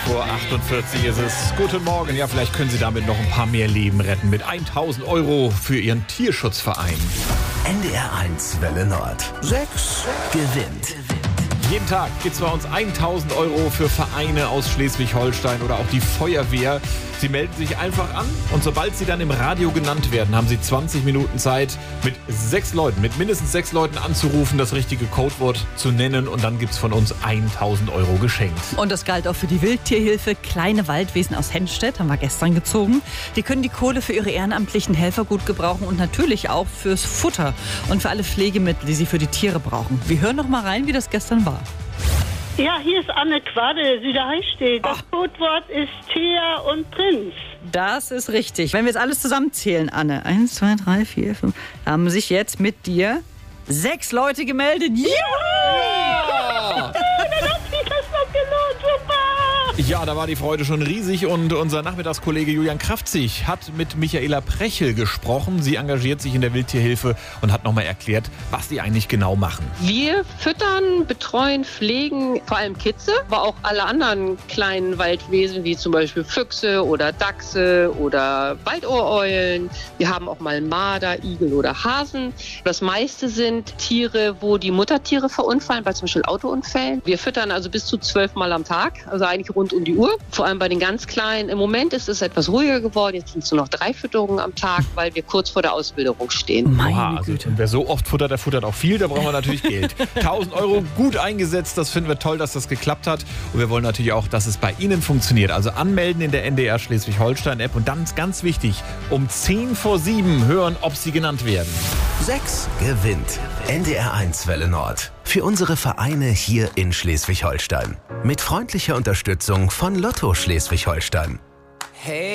5:48 ist es. Guten Morgen. Ja, vielleicht können Sie damit noch ein paar mehr Leben retten mit 1.000 € für Ihren Tierschutzverein. NDR1 Welle Nord. 6 gewinnt. Jeden Tag gibt es bei uns 1.000 € für Vereine aus Schleswig-Holstein oder auch die Feuerwehr. Sie melden sich einfach an und sobald Sie dann im Radio genannt werden, haben Sie 20 Minuten Zeit, mit mindestens 6 Leuten anzurufen, das richtige Codewort zu nennen und dann gibt es von uns 1.000 € geschenkt. Und das galt auch für die Wildtierhilfe Kleine Waldwesen aus Hennstedt, haben wir gestern gezogen. Die können die Kohle für ihre ehrenamtlichen Helfer gut gebrauchen und natürlich auch fürs Futter und für alle Pflegemittel, die sie für die Tiere brauchen. Wir hören noch mal rein, wie das gestern war. Ja, hier ist Anne Quadde, Süderheistedt. Das Codewort ist Thea und Prinz. Das ist richtig. Wenn wir jetzt alles zusammenzählen, Anne. 1, 2, 3, 4, 5. Haben sich jetzt mit dir 6 Leute gemeldet. Ja! Dann hat sich das noch gelohnt, super! Ja, da war die Freude schon riesig und unser Nachmittagskollege Julian Kraftzig hat mit Michaela Prechel gesprochen. Sie engagiert sich in der Wildtierhilfe und hat nochmal erklärt, was die eigentlich genau machen. Wir füttern, betreuen, pflegen vor allem Kitze, aber auch alle anderen kleinen Waldwesen, wie zum Beispiel Füchse oder Dachse oder Waldohreulen. Wir haben auch mal Marder, Igel oder Hasen. Das meiste sind Tiere, wo die Muttertiere verunfallen, bei zum Beispiel Autounfällen. Wir füttern also bis zu 12 Mal am Tag, also eigentlich rund um die Uhr. Vor allem bei den ganz Kleinen. Im Moment ist es etwas ruhiger geworden. Jetzt sind es nur noch 3 Fütterungen am Tag, weil wir kurz vor der Auswilderung stehen. Oha, also, und wer so oft futtert, der futtert auch viel. Da brauchen wir natürlich Geld. 1.000 € gut eingesetzt. Das finden wir toll, dass das geklappt hat. Und wir wollen natürlich auch, dass es bei Ihnen funktioniert. Also anmelden in der NDR Schleswig-Holstein-App. Und dann ist ganz wichtig, um 6:50 hören, ob Sie genannt werden. 6 gewinnt. NDR1 Welle Nord. Für unsere Vereine hier in Schleswig-Holstein. Mit freundlicher Unterstützung von Lotto Schleswig-Holstein. Hey.